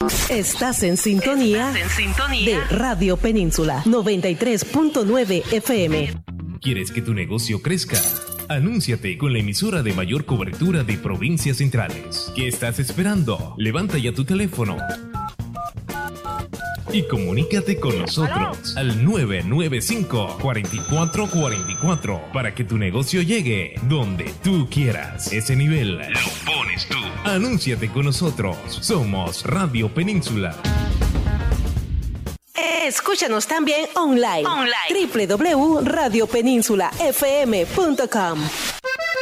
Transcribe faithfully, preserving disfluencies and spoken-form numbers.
Estás en sintonía, Estás en sintonía de Radio Península noventa y tres punto nueve F M. ¿Quieres que tu negocio crezca? Anúnciate con la emisora de mayor cobertura de provincias centrales. ¿Qué estás esperando? Levanta ya tu teléfono y comunícate con nosotros al nueve nueve cinco, cuatro cuatro cuatro cuatro para que tu negocio llegue donde tú quieras. Ese nivel lo pones tú. Anúnciate con nosotros. Somos Radio Península. Escúchanos también online. Online. doble u doble u doble u punto radio península f m punto com.